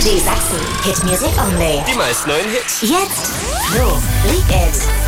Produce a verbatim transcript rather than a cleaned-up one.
Energy Sachsen. Hit Music Only. Die meisten neuen Hits. Jetzt Flo Leak It.